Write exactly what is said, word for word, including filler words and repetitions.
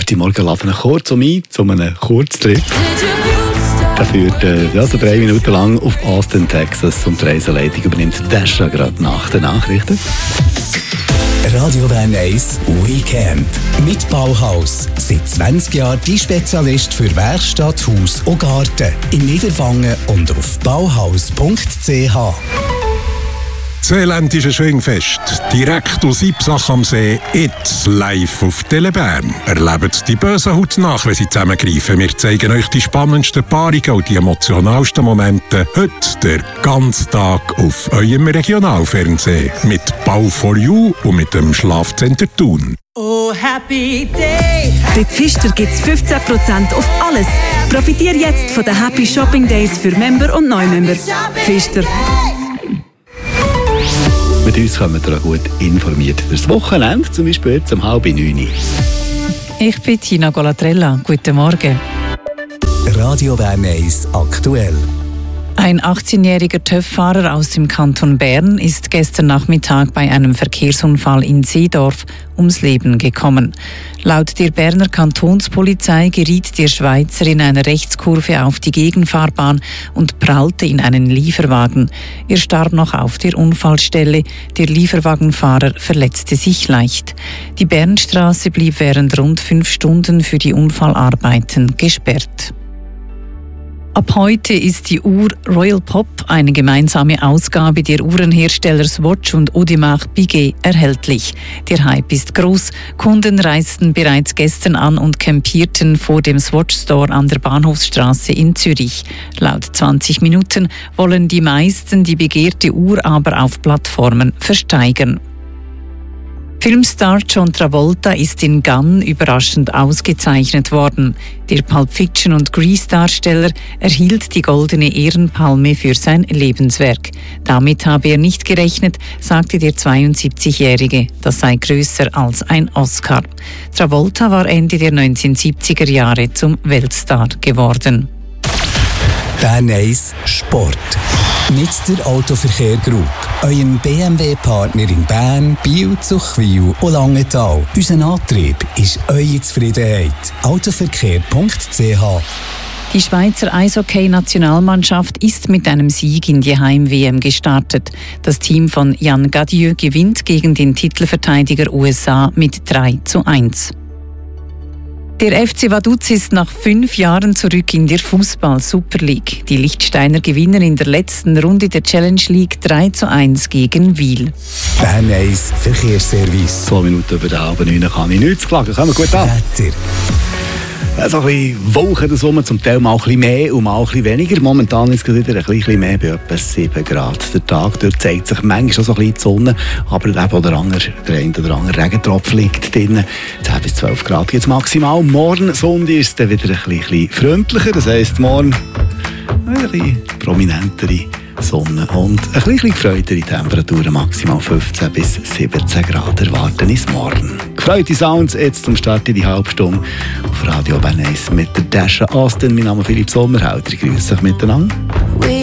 heute Morgen laden wir kurz um ein, zu einem Kurztrip. Der führt äh, ja, so drei Minuten lang auf Austin, Texas, und die Reiseleitung übernimmt Dasha gerade nach den Nachrichten. Radio Bern eins Weekend mit Bauhaus. Seit zwanzig Jahren die Spezialist für Werkstatt, Haus und Garten. In Niederwangen und auf bauhaus punkt c h. Seeländische Schwingfest, direkt aus Ipsach am See, jetzt live auf Telebern. Erlebt die bösen Haut nach, wenn sie zusammengreifen. Wir zeigen euch die spannendsten Paarungen und die emotionalsten Momente. Heute der ganze Tag auf eurem Regionalfernsehen. Mit Bau for You und mit dem Schlafcenter Thun. Oh, happy day! Bei Pfister gibt es fünfzehn Prozent auf alles. Profitiere jetzt von den Happy Shopping Days für Member und Neumember. Pfister. Mit uns kommen wir gut informiert. Das Wochenende, zum Beispiel jetzt um halb neun. Ich bin Tina Golatrella. Guten Morgen. Radio Bern eins aktuell. Ein achtzehnjähriger TÜV-Fahrer aus dem Kanton Bern ist gestern Nachmittag bei einem Verkehrsunfall in Seedorf ums Leben gekommen. Laut der Berner Kantonspolizei geriet der Schweizer in einer Rechtskurve auf die Gegenfahrbahn und prallte in einen Lieferwagen. Er starb noch auf der Unfallstelle. Der Lieferwagenfahrer verletzte sich leicht. Die Bernstraße blieb während rund fünf Stunden für die Unfallarbeiten gesperrt. Ab heute ist die Uhr Royal Pop, eine gemeinsame Ausgabe der Uhrenhersteller Swatch und Audemars Piguet, erhältlich. Der Hype ist groß. Kunden reisten bereits gestern an und campierten vor dem Swatch Store an der Bahnhofsstraße in Zürich. Laut zwanzig Minuten wollen die meisten die begehrte Uhr aber auf Plattformen versteigern. Filmstar John Travolta ist in Cannes überraschend ausgezeichnet worden. Der Pulp Fiction und Grease-Darsteller erhielt die Goldene Ehrenpalme für sein Lebenswerk. Damit habe er nicht gerechnet, sagte der zweiundsiebzigjährige. Das sei größer als ein Oscar. Travolta war Ende der neunzehnhundertsiebziger Jahre zum Weltstar geworden. Bern eins Sport. Mit der Autoverkehr Group, eurem B M W-Partner in Bern, Biel, Zuchwil und Langenthal. Unser Antrieb ist eure Zufriedenheit. autoverkehr punkt c h. Die Schweizer Eishockey-Nationalmannschaft ist mit einem Sieg in die Heim-W M gestartet. Das Team von Yann Gadieu gewinnt gegen den Titelverteidiger U S A mit drei zu eins. Der F C Vaduz ist nach fünf Jahren zurück in der Fußball-Super League. Die Lichtsteiner gewinnen in der letzten Runde der Challenge League drei zu eins gegen Wiel. Bern eins Verkehrsservice. Zwei Minuten über den halben neun kann ich nichts klagen. Kommen wir gut an. Wetter. Also ein bisschen Wolken da rum, zum Teil mal ein bisschen mehr und mal ein bisschen weniger. Momentan ist es wieder ein bisschen mehr, bei etwa sieben Grad. Der Tag dort zeigt sich manchmal schon so ein bisschen die Sonne, aber der oder andere, der eine oder andere Regentropfen liegt drin. zehn bis zwölf Grad gibt es maximal. Morgen Sonntag ist es dann wieder ein bisschen freundlicher, das heisst morgen ein bisschen prominentere Sonne und ein bisschen gefreutere Temperaturen, maximal fünfzehn bis siebzehn Grad erwarten uns morgen. Gefreute Sounds jetzt zum Start in die Halbstunde auf Radio Bern eins mit der Dasha Austin. Mein Name ist Philipp Sommerhalter. Ich grüße euch miteinander.